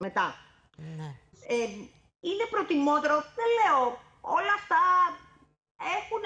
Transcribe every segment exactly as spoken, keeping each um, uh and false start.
μετά. Ναι. Ε, είναι προτιμότερο, δεν λέω, όλα αυτά έχουν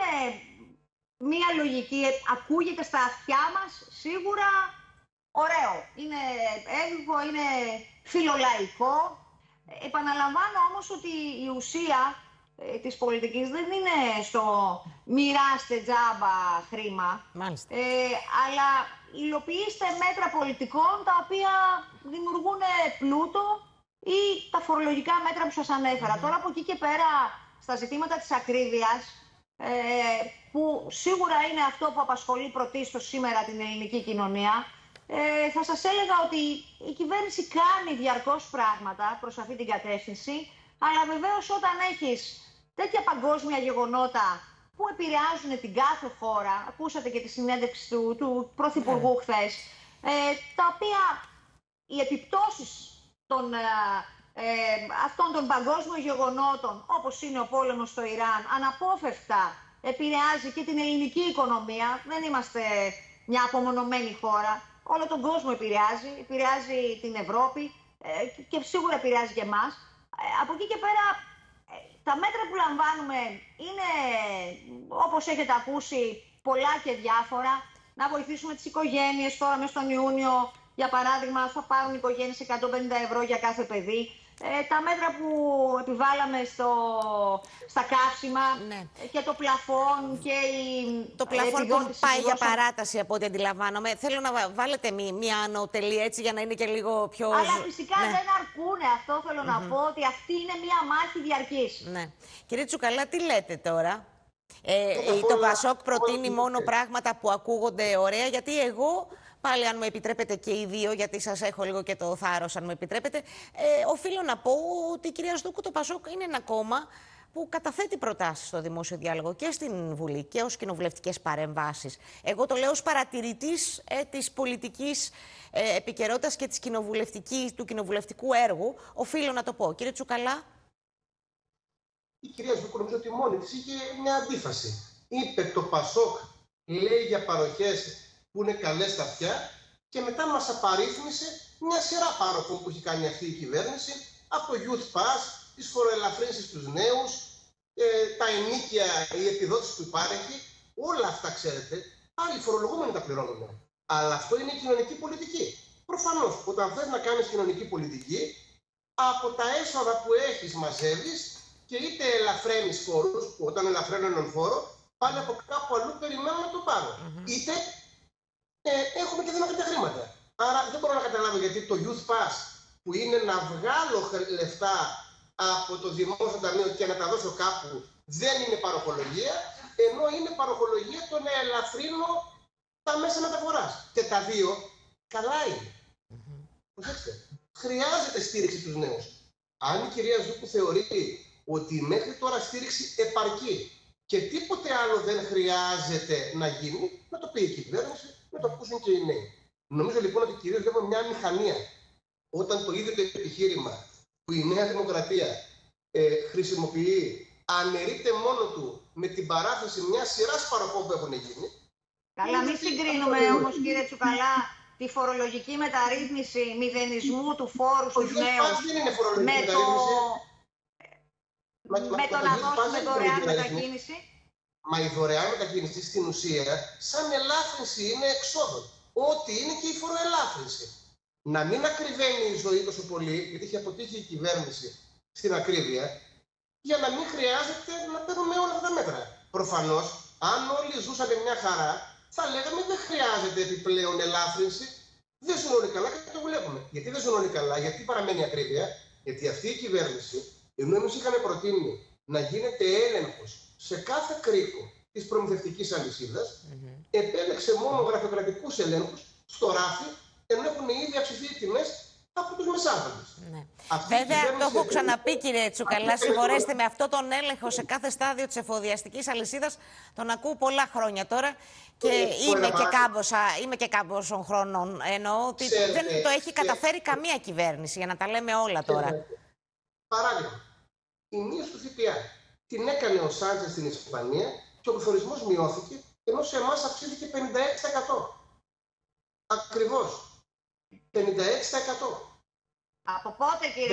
μία λογική, ακούγεται στα αυτιά μας, σίγουρα ωραίο, είναι εύλογο, είναι φιλολαϊκό. Επαναλαμβάνω όμως ότι η ουσία ε, της πολιτικής δεν είναι στο μοιράστε τζάμπα χρήμα, Μάλιστα. ε, αλλά υλοποιήστε μέτρα πολιτικών τα οποία δημιουργούν πλούτο ή τα φορολογικά μέτρα που σας ανέφερα. Mm-hmm. Τώρα από εκεί και πέρα στα ζητήματα της ακρίβειας, ε, που σίγουρα είναι αυτό που απασχολεί πρωτίστως σήμερα την ελληνική κοινωνία, Ε, θα σας έλεγα ότι η κυβέρνηση κάνει διαρκώς πράγματα προς αυτή την κατεύθυνση, αλλά βεβαίως όταν έχεις τέτοια παγκόσμια γεγονότα που επηρεάζουν την κάθε χώρα, ακούσατε και τη συνέντευξη του, του Πρωθυπουργού yeah. χθες, ε, τα οποία οι επιπτώσεις των, ε, ε, αυτών των παγκόσμιων γεγονότων, όπως είναι ο πόλεμος στο Ιράν, αναπόφευκτα επηρεάζει και την ελληνική οικονομία. Δεν είμαστε μια απομονωμένη χώρα. Όλο τον κόσμο επηρεάζει, επηρεάζει την Ευρώπη ε, και σίγουρα επηρεάζει και εμάς. Ε, από εκεί και πέρα, ε, τα μέτρα που λαμβάνουμε είναι, όπως έχετε ακούσει, πολλά και διάφορα. Να βοηθήσουμε τις οικογένειες τώρα μέσα στον Ιούνιο, για παράδειγμα, θα πάρουν οι οικογένειες εκατόν πενήντα ευρώ για κάθε παιδί. Ε, τα μέτρα που επιβάλαμε στο, στα καύσιμα, ναι. και το πλαφόν και η Το πλαφόν που πάει για παράταση από ό,τι αντιλαμβάνομαι. Θέλω να βάλετε μία ανωτελεία έτσι για να είναι και λίγο πιο... Αλλά φυσικά ναι. δεν αρκούνε. Αυτό θέλω mm-hmm. να πω, ότι αυτή είναι μία μάχη διαρκής. Ναι. Κύριε Τσουκαλά, τι λέτε τώρα? Ε, το Πασόκ προτείνει μόνο πράγματα που ακούγονται ωραία, γιατί εγώ... Πάλι, αν μου επιτρέπετε και οι δύο, γιατί σας έχω λίγο και το θάρρος, αν μου επιτρέπετε, ε, οφείλω να πω ότι η κυρία Σδούκου, το Πασόκ είναι ένα κόμμα που καταθέτει προτάσεις στο δημόσιο διάλογο και στην Βουλή και ως κοινοβουλευτικές παρεμβάσεις. Εγώ το λέω ως παρατηρητής ε, της πολιτικής ε, επικαιρότητας και της κοινοβουλευτικής, του κοινοβουλευτικού έργου. Οφείλω να το πω. Κύριε Τσουκαλά. Η κυρία Σδούκου νομίζω ότι μόνη της είχε μια αντίφαση. Είπε το Πασόκ λέει για παροχές που είναι καλές στα αυτιά και μετά μας απαρίθμησε μια σειρά πάροχων που έχει κάνει αυτή η κυβέρνηση, από το Youth Pass, τις φοροελαφρύνσεις στους νέους, ε, τα ενίκια, οι επιδότηση που υπάρχει, όλα αυτά ξέρετε, άλλοι φορολογούμενοι τα πληρώνουν. Αλλά αυτό είναι η κοινωνική πολιτική. Προφανώς, όταν θες να κάνεις κοινωνική πολιτική, από τα έσοδα που έχεις μαζεύεις και είτε ελαφραίνεις φόρους, που όταν ελαφραίνουν έναν φόρο, πάλι από κάπου αλλού περιμένουν να το πάρουν. Mm-hmm. Είτε Ε, έχουμε και δυνατά χρήματα. Άρα δεν μπορώ να καταλάβω γιατί το Youth Pass, που είναι να βγάλω λεφτά από το δημόσιο ταμείο και να τα δώσω κάπου, δεν είναι παροχολογία, ενώ είναι παροχολογία το να ελαφρύνω τα μέσα μεταφοράς. Και τα δύο καλά είναι. Mm-hmm. Προσέξτε, χρειάζεται στήριξη στους νέους. Αν η κυρία Ζούκου θεωρεί ότι μέχρι τώρα στήριξη επαρκεί και τίποτε άλλο δεν χρειάζεται να γίνει, να το πει η κυβέρνηση, να το ακούσουν και οι νέοι. Νομίζω λοιπόν ότι κυρίως βλέπουμε μια μηχανία. Όταν το ίδιο το επιχείρημα που η Νέα Δημοκρατία ε, χρησιμοποιεί αναιρείται μόνο του με την παράθεση μια σειρά παροχών που έχουν γίνει. Καλά, μην συγκρίνουμε όμως, κύριε Τσουκαλά, τη φορολογική μεταρρύθμιση μηδενισμού του φόρου στους νέους με το, με το, με το να δώσουμε δωρεάν μετακίνηση. Μα η δωρεάν μετακίνηση στην ουσία, σαν ελάφρυνση είναι εξόδων. Ό,τι είναι και η φοροελάφρυνση. Να μην ακριβένει η ζωή τόσο πολύ, γιατί έχει αποτύχει η κυβέρνηση στην ακρίβεια, για να μην χρειάζεται να παίρνουμε όλα αυτά τα μέτρα. Προφανώς, αν όλοι ζούσαμε μια χαρά, θα λέγαμε δεν χρειάζεται επιπλέον ελάφρυνση. Δεν ζουν όλοι καλά και το βλέπουμε. Γιατί δεν ζουν όλοι καλά, γιατί παραμένει η ακρίβεια, γιατί αυτή η κυβέρνηση, ενώ εμείς είχαμε προτείνει να γίνεται έλεγχος σε κάθε κρίκο της προμηθευτικής αλυσίδας, mm-hmm. επέλεξε μόνο γραφειοκρατικούς ελέγχους στο ράφι, ενώ έχουν ήδη αυξηθεί οι τιμές από τους μεσάζοντες. Ναι. Βέβαια, το έχω ξαναπεί, κύριε Τσουκαλά, συγχωρέστε με, αυτό τον έλεγχο σε κάθε στάδιο της εφοδιαστικής αλυσίδας τον ακούω πολλά χρόνια τώρα και είμαι και, κάμποσα, είμαι και κάμποσων χρόνων. Εννοώ ότι ξέρετε, δεν το έχει ξέρετε, καταφέρει καμία κυβέρνηση, για να τα λέμε όλα τώρα. Ξέρετε. Παράδειγμα, η μείωση του ΦΠΑ την έκανε ο Σάντζες στην Ισπανία και ο πληθωρισμός μειώθηκε, ενώ σε εμάς αυξήθηκε πενήντα έξι τοις εκατό. Ακριβώς. πενήντα έξι τοις εκατό. Από πότε, κύριε